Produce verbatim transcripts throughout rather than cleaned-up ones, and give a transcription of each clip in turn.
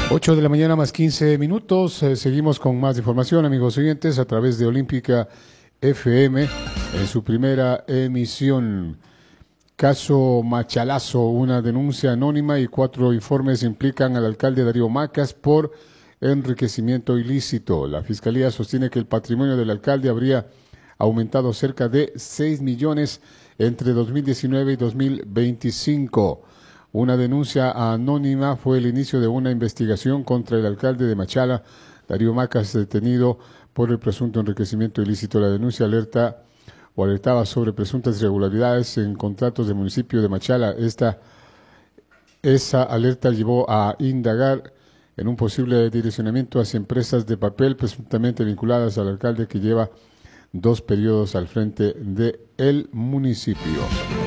ocho de la mañana más quince minutos. Eh, seguimos con más información, amigos oyentes, a través de Olímpica F M en su primera emisión. Caso Machalazo, una denuncia anónima y cuatro informes implican al alcalde Darío Macas por enriquecimiento ilícito. La Fiscalía sostiene que el patrimonio del alcalde habría aumentado cerca de seis millones entre dos mil diecinueve y dos mil veinticinco. Una denuncia anónima fue el inicio de una investigación contra el alcalde de Machala, Darío Macas, detenido por el presunto enriquecimiento ilícito. La denuncia alerta o alertaba sobre presuntas irregularidades en contratos del municipio de Machala. Esta, esa alerta llevó a indagar en un posible direccionamiento hacia empresas de papel presuntamente vinculadas al alcalde, que lleva dos periodos al frente del municipio.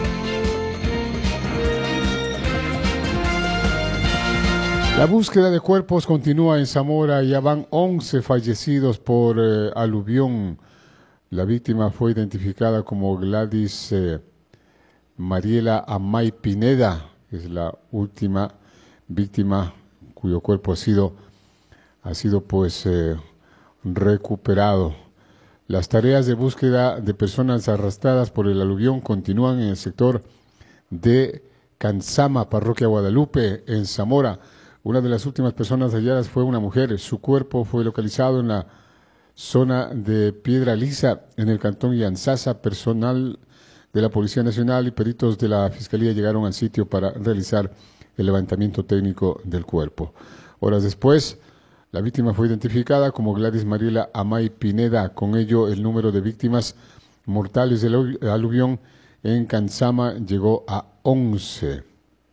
La búsqueda de cuerpos continúa en Zamora. Ya van once fallecidos por eh, aluvión. La víctima fue identificada como Gladys eh, Mariela Amay Pineda, que es la última víctima cuyo cuerpo ha sido, ha sido pues eh, recuperado. Las tareas de búsqueda de personas arrastradas por el aluvión continúan en el sector de Canzama, Parroquia Guadalupe, en Zamora. Una de las últimas personas halladas fue una mujer. Su cuerpo fue localizado en la zona de Piedra Lisa, en el cantón Yanzasa. Personal de la Policía Nacional y peritos de la Fiscalía llegaron al sitio para realizar el levantamiento técnico del cuerpo. Horas después, la víctima fue identificada como Gladys Mariela Amay Pineda. Con ello, el número de víctimas mortales del aluvión en Canzama llegó a once.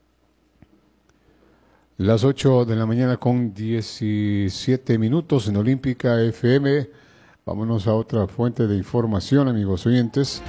Las ocho de la mañana con diecisiete minutos en Olímpica F M. Vámonos a otra fuente de información, amigos oyentes.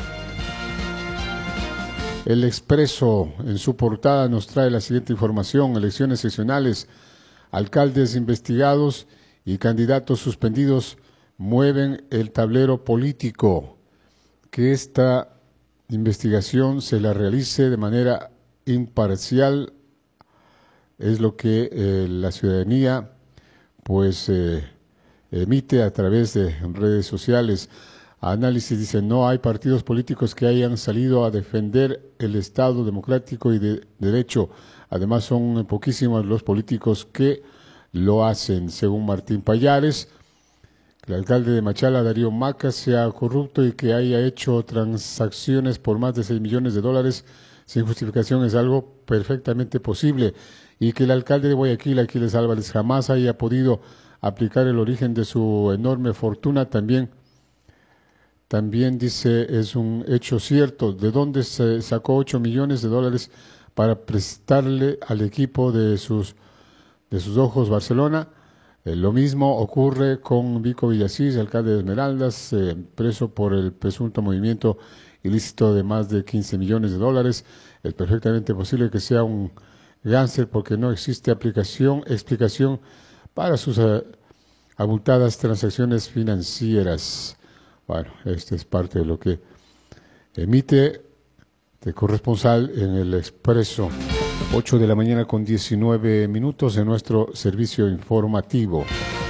El Expreso, en su portada, nos trae la siguiente información: elecciones seccionales, alcaldes investigados y candidatos suspendidos mueven el tablero político. Que esta investigación se la realice de manera imparcial es lo que eh, la ciudadanía pues eh, emite a través de redes sociales. Análisis dice: no hay partidos políticos que hayan salido a defender el Estado democrático y de derecho. Además, son poquísimos los políticos que lo hacen. Según Martín Payares, el alcalde de Machala, Darío Macas, sea corrupto y que haya hecho transacciones por más de seis millones de dólares sin justificación es algo perfectamente posible, y que el alcalde de Guayaquil, Aquiles Álvarez, jamás haya podido aplicar el origen de su enorme fortuna también, también dice es un hecho cierto. ¿De dónde se sacó ocho millones de dólares para prestarle al equipo de sus, de sus ojos Barcelona? Eh, lo mismo ocurre con Vico Villasís, alcalde de Esmeraldas, eh, preso por el presunto movimiento ilícito de más de quince millones de dólares. Es perfectamente posible que sea un gánster porque no existe aplicación, explicación para sus uh, abultadas transacciones financieras. Bueno, esto es parte de lo que emite de corresponsal en el Expreso. ocho de la mañana con diecinueve minutos en nuestro servicio informativo.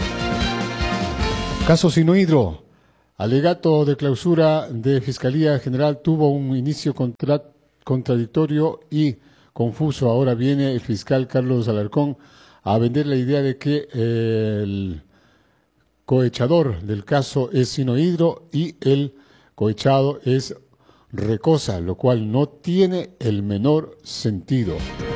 Caso Sinohidro. Alegato de clausura de Fiscalía General tuvo un inicio contra, contradictorio y confuso. Ahora viene el fiscal Carlos Alarcón a vender la idea de que el cohechador del caso es Sinohidro y el cohechado es Recosa, lo cual no tiene el menor sentido.